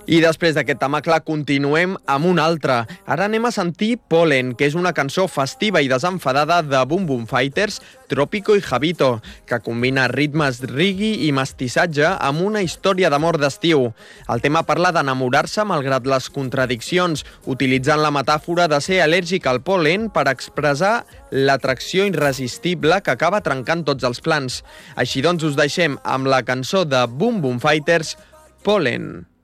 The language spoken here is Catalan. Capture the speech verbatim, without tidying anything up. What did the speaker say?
I després d'aquest temacle continuem amb un altre. Ara anem a sentir Pollen, que és una cançó festiva i desenfadada de Boom Boom Fighters, Trópico i Javito, que combina ritmes reggae i mestissatge amb una història d'amor d'estiu. El tema parla d'enamorar-se malgrat les contradiccions, utilitzant la metàfora de ser al·lèrgic al pol·len per expressar l'atracció irresistible que acaba trencant tots els plans. Així doncs us deixem amb la cançó de Boom Boom Fighters, Pollen.